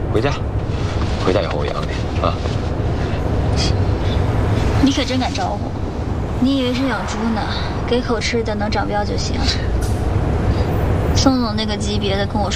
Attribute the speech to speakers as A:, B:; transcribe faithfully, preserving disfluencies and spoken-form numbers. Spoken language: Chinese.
A: 回家，回家以后我养你啊。
B: 你可真敢招呼！你以为是养猪呢？给口吃的，能长膘就行。宋总那个级别的跟我说。